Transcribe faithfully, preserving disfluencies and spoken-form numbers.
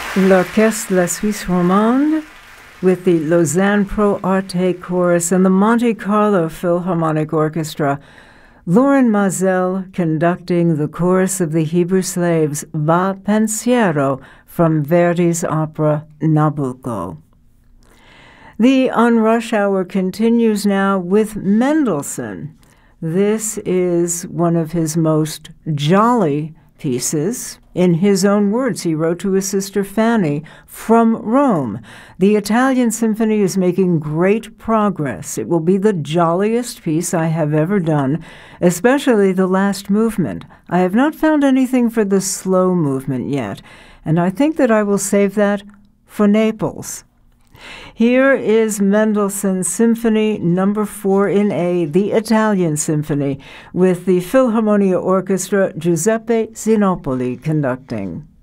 L'Orchestre La Suisse Romande with the Lausanne Pro Arte Chorus and the Monte Carlo Philharmonic Orchestra. Loren Maazel conducting the chorus of the Hebrew slaves, Va Pensiero, from Verdi's opera Nabucco. The On Rush Hour continues now with Mendelssohn. This is one of his most jolly pieces. In his own words, he wrote to his sister Fanny, from Rome. The Italian Symphony is making great progress. It will be the jolliest piece I have ever done, especially the last movement. I have not found anything for the slow movement yet, and I think that I will save that for Naples. Here is Mendelssohn's Symphony Number four in A, the Italian Symphony, with the Philharmonia Orchestra, Giuseppe Zinopoli conducting.